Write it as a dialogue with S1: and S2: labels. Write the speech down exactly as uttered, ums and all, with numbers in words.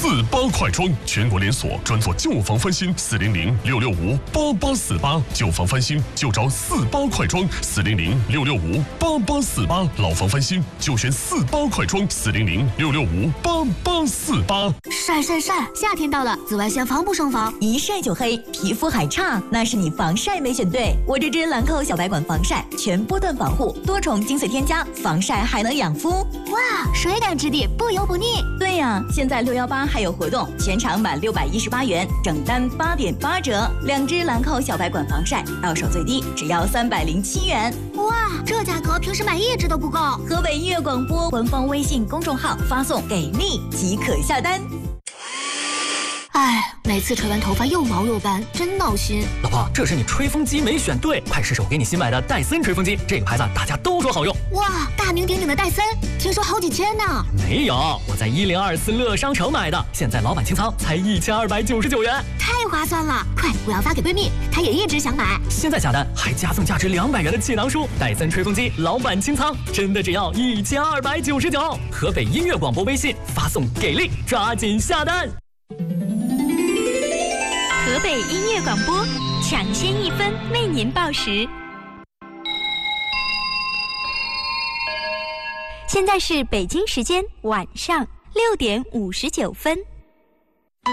S1: 四八快装，全国连锁，专做旧房翻新。四零零六六五八八四八，旧房翻新就找四八快装。四零零六六五八八四八，老房翻新就选四八快装。四零零六六五八八四八。
S2: 晒晒晒！夏天到了，紫外线防不胜防，
S3: 一晒就黑，皮肤还差，那是你防晒没选对。我这支兰蔻小白管防晒，全波段防护，多重精粹添加，防晒还能养肤。
S2: 哇，水感质地，不油不腻。
S3: 对呀，现在六一八还有活动，全场满六百一十八元，整单八点八折。两支兰蔻小白管防晒，到手最低只要三百零七元。
S2: 哇，这价格平时买一支都不够。
S3: 河北音乐广播官方微信公众号发送“给力”即可下单。
S2: 哎，每次吹完头发又毛又干，真闹心。
S4: 老婆，这是你吹风机没选对，快试试我给你新买的戴森吹风机，这个牌子大家都说好用。
S2: 哇，大名鼎鼎的戴森，听说好几千呢。
S4: 没有，我在一零二四乐商城买的，现在老板清仓才一千二百九十九元，
S2: 太划算了！快，我要发给闺蜜，她也一直想买。
S4: 现在下单还加送价值两百元的气囊书，戴森吹风机老板清仓，真的只要一千二百九十九。河北音乐广播微信发送给力，抓紧下单。
S5: 河北音乐广播，抢先一分为您报时。现在是北京时间晚上六点五十九分。